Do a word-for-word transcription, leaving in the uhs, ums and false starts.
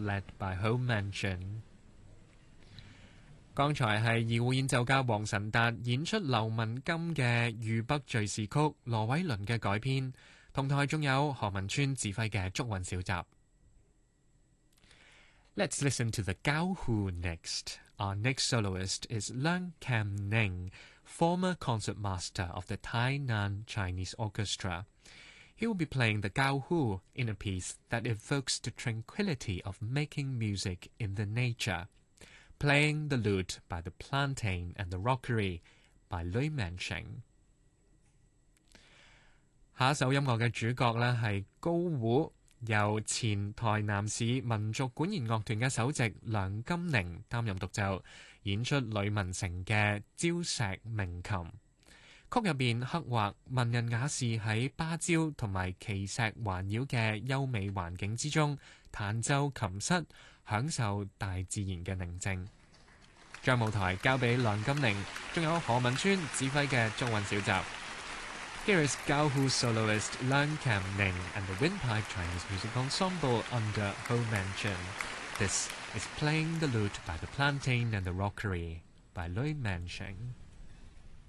led by Ho Mansion。剛才係二胡演奏家黃晨達演出劉文金嘅《豫北敘事曲》羅偉倫嘅改編，同台仲有何文川指揮嘅竹韻小集。Let's listen to the Gao Hu next. Our next soloist is Leung Kam Ning, former concertmaster of the Tainan Chinese Orchestra. He will be playing the Gao Hu in a piece that evokes the tranquility of making music in the nature. Playing the Lute by the Plantain and the Rockery by Lui Mansheng。下一首音樂嘅主角呢係高胡，由前台南市民族管弦樂團嘅首席梁金寧擔任獨奏，演出呂文成嘅礁石鳴琴。曲入面刻畫文人雅士喺芭蕉同埋奇石環繞嘅優美環境之中彈奏琴瑟，享受大自然嘅寧靜。將舞台交俾梁金寧，仲有何文川指揮嘅竹韻小集。Here is Gao Hu soloist Leung Kam Ning and the Windpipe Chinese Music Ensemble under Ho Mansion. This is Playing the Lute by the Plantain and the Rockery by Lui Mansheng.